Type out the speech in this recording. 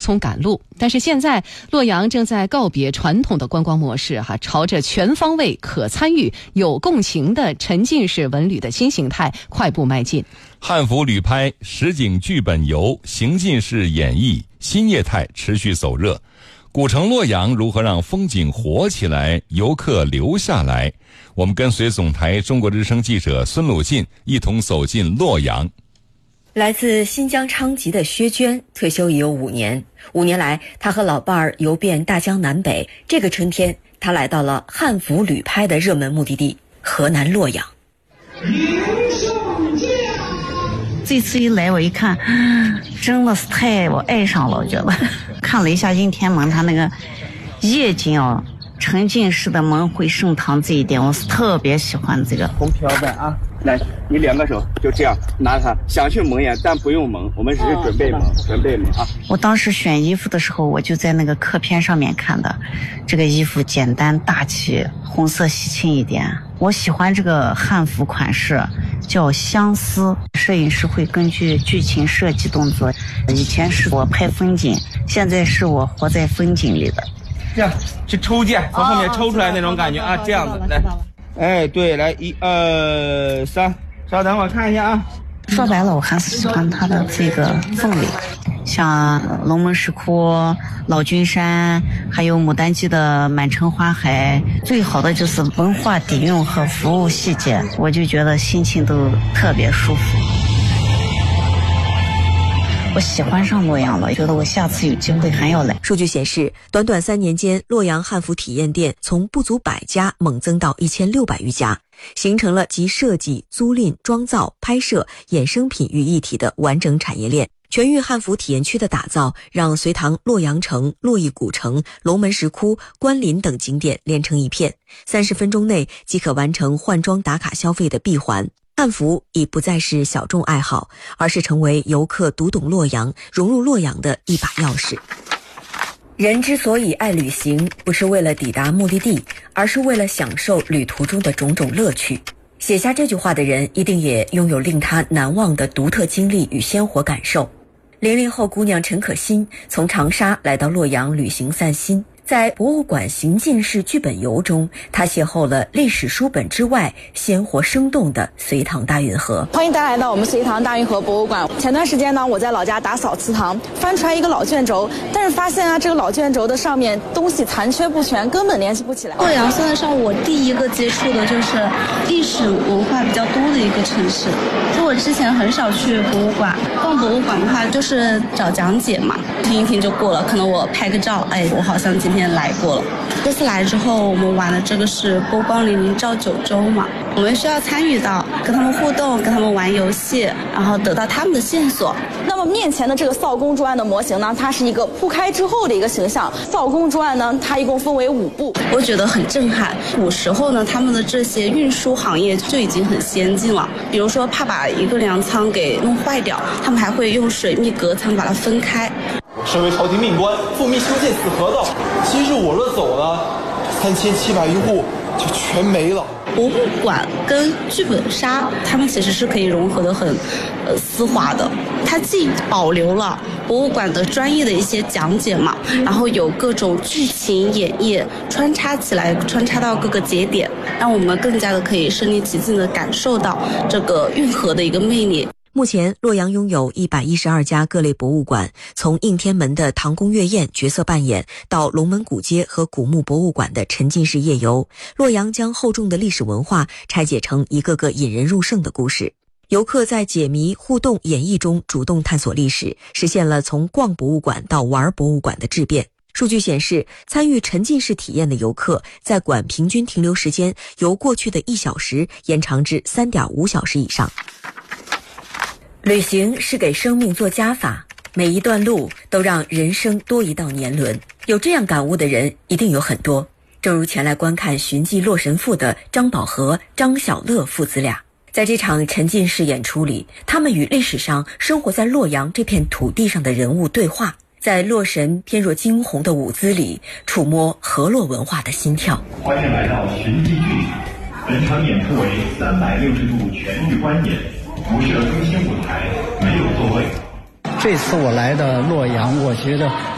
匆赶路。但是现在洛阳正在告别传统的观光模式，朝着全方位可参与、有共情的沉浸式文旅的新形态快步迈进。 汉服旅拍、实景剧本游、行进式演绎新业态持续走热。古城洛阳如何让风景活起来，游客留下来？我们跟随总台中国之声记者孙鲁进一同走进洛阳。 来自新疆昌吉的薛娟退休已有5年，5年来她和老伴儿游遍大江南北。这个春天，她来到了汉服旅拍的热门目的地河南洛阳。 这次一来我一看，真的是我爱上了。我觉得看了一下应天门，它那个夜景沉浸式的蒙回盛唐，这一点我是特别喜欢。这个红飘带啊，来，你2个手就这样拿它，想去蒙眼，但不用蒙，我们只是准备蒙啊。 我当时选衣服的时候，我就在那个客片上面看的，这个衣服简单大气，红色喜庆一点。我喜欢这个汉服款式，叫相思。摄影师会根据剧情设计动作，以前是我拍风景，现在是我活在风景里的。 这样去抽剑，从后面抽出来那种感觉啊，这样子来。哎，对，来1、2、3，稍等我看一下啊。 说白了，我还是喜欢它的这个氛围，像龙门石窟、老君山，还有牡丹季的满城花海。最好的就是文化底蕴和服务细节，我就觉得心情都特别舒服。我喜欢上洛阳了，觉得我下次有机会还要来。 数据显示，短短3年间，洛阳汉服体验店从不足100家猛增到1600余家，形成了集设计、租赁、装造、拍摄、衍生品于一体的完整产业链。全域汉服体验区的打造，让隋唐洛阳城、洛邑古城、龙门石窟、关林等景点连成一片，30分钟内即可完成换装打卡消费的闭环。汉服已不再是小众爱好，而是成为游客读懂洛阳、融入洛阳的一把钥匙。 人之所以爱旅行，不是为了抵达目的地，而是为了享受旅途中的种种乐趣。写下这句话的人，一定也拥有令他难忘的独特经历与鲜活感受。00后姑娘陈可辛从长沙来到洛阳旅行散心，在博物馆行进式剧本游中，她邂逅了历史书本之外鲜活生动的隋唐大运河。 欢迎大家来到我们隋唐大运河博物馆。前段时间呢，我在老家打扫祠堂，翻出来一个老卷轴，但是发现这个老卷轴的上面东西残缺不全，根本联系不起来。 洛阳算得上我第一个接触的就是历史文化比较多的一个城市。就我之前很少去博物馆，逛博物馆的话就是找讲解嘛，听一听就过了。可能我拍个照，我好像今天来过了。这次来之后，我们玩的这个是波光粼粼照九州嘛，我们需要参与到跟他们互动，跟他们玩游戏，然后得到他们的线索。 那么面前的这个扫公主案的模型呢，它是一个铺开之后的一个形象。扫公主案呢，它一共分为5步， 我觉得很震撼。古时候呢，他们的这些运输行业就已经很先进了，比如说怕把一个粮仓给弄坏掉，他们还会用水密隔层把它分开。 身为朝廷命官，复命修建此河道，今日我若走了，3700余户就全没了。 博物馆跟剧本杀，他们其实是可以融合的很丝滑的。它既保留了博物馆的专业的一些讲解嘛，然后有各种剧情演绎穿插起来，穿插到各个节点，让我们更加的可以身临其境的感受到这个运河的一个魅力。 目前，洛阳拥有112家各类博物馆，从应天门的唐宫月宴角色扮演，到龙门古街和古墓博物馆的沉浸式夜游，洛阳将厚重的历史文化拆解成一个个引人入胜的故事。游客在解谜、互动、演绎中主动探索历史，实现了从逛博物馆到玩博物馆的质变。数据显示，参与沉浸式体验的游客在馆平均停留时间由过去的1小时延长至3.5小时以上。 旅行是给生命做加法，每一段路都让人生多一道年轮。有这样感悟的人一定有很多，正如前来观看《寻迹洛神赋》的张宝和、张小乐父子俩。在这场沉浸式演出里，他们与历史上生活在洛阳这片土地上的人物对话，在洛神翩若惊鸿的舞姿里触摸河洛文化的心跳。 欢迎来到寻迹剧场，本场演出为360度全域观演，不设中心舞台，没有座位。 这次我来的洛阳，我觉得